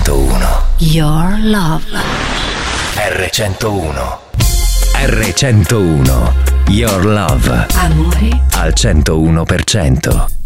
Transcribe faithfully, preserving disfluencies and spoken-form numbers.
centouno. Your Love. R centouno. R centouno. Your Love. Amore al centouno per cento.